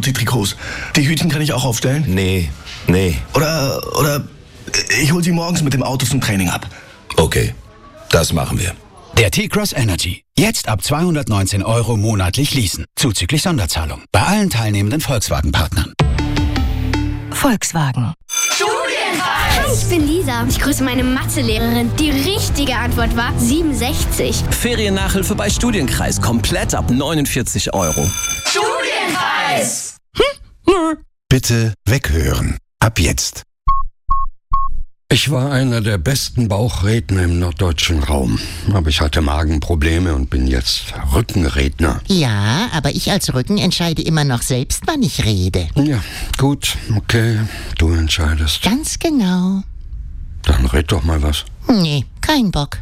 die Trikots. Die Hütchen kann ich auch aufstellen? Nee. Oder ich hol sie morgens mit dem Auto zum Training ab. Okay, das machen wir. Der T-Cross Energy. Jetzt ab 219 € monatlich leasen. Zuzüglich Sonderzahlung. Bei allen teilnehmenden Volkswagen-Partnern. Volkswagen. Hi, ich bin Lisa. Ich grüße meine Mathelehrerin. Die richtige Antwort war 67. Feriennachhilfe bei Studienkreis. Komplett ab 49 €. Studienkreis! Bitte weghören. Ab jetzt. Ich war einer der besten Bauchredner im norddeutschen Raum. Aber ich hatte Magenprobleme und bin jetzt Rückenredner. Ja, aber ich als Rücken entscheide immer noch selbst, wann ich rede. Ja, gut, okay, du entscheidest. Ganz genau. Dann red doch mal was. Nee, kein Bock.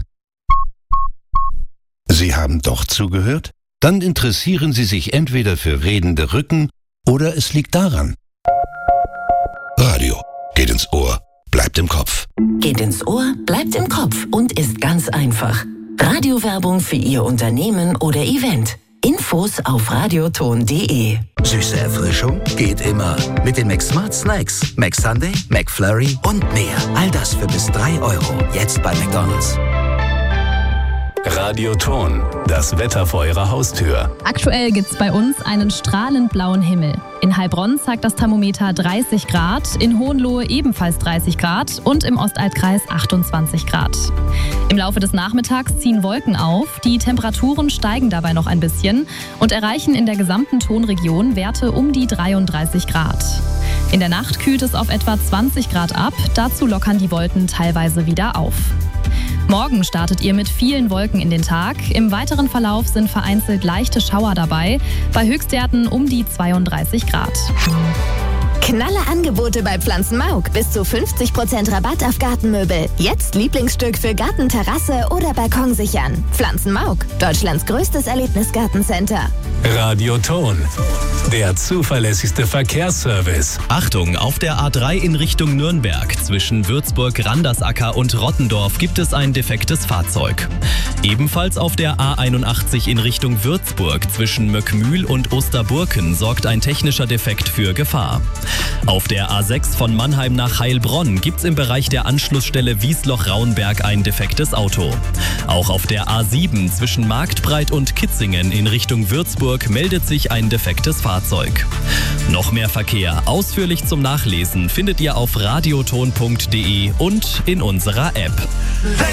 Sie haben doch zugehört? Dann interessieren Sie sich entweder für redende Rücken oder es liegt daran. Radio geht ins Ohr, bleibt im Kopf. Geht ins Ohr, bleibt im Kopf und ist ganz einfach. Radiowerbung für Ihr Unternehmen oder Event. Infos auf radioton.de. Süße Erfrischung geht immer. Mit den McSmart Snacks, McSunday, McFlurry und mehr. All das für bis 3 €. Jetzt bei McDonald's. Radioton, das Wetter vor Ihrer Haustür. Aktuell gibt's bei uns einen strahlend blauen Himmel. In Heilbronn zeigt das Thermometer 30 Grad, in Hohenlohe ebenfalls 30 Grad und im Ostaltkreis 28 Grad. Im Laufe des Nachmittags ziehen Wolken auf, die Temperaturen steigen dabei noch ein bisschen und erreichen in der gesamten Tonregion Werte um die 33 Grad. In der Nacht kühlt es auf etwa 20 Grad ab, dazu lockern die Wolken teilweise wieder auf. Morgen startet ihr mit vielen Wolken in den Tag. Im weiteren Verlauf sind vereinzelt leichte Schauer dabei, bei Höchstwerten um die 32 Grad. Knalle Angebote bei Pflanzenmauk. Bis zu 50% Rabatt auf Gartenmöbel. Jetzt Lieblingsstück für Garten, Terrasse oder Balkon sichern. Pflanzenmauk, Deutschlands größtes Erlebnisgartencenter. Radioton, der zuverlässigste Verkehrsservice. Achtung, auf der A3 in Richtung Nürnberg zwischen Würzburg, Randersacker und Rottendorf gibt es ein defektes Fahrzeug. Ebenfalls auf der A81 in Richtung Würzburg zwischen Möckmühl und Osterburken sorgt ein technischer Defekt für Gefahr. Auf der A6 von Mannheim nach Heilbronn gibt's im Bereich der Anschlussstelle Wiesloch-Raunberg ein defektes Auto. Auch auf der A7 zwischen Marktbreit und Kitzingen in Richtung Würzburg meldet sich ein defektes Fahrzeug. Noch mehr Verkehr ausführlich zum Nachlesen findet ihr auf radioton.de und in unserer App.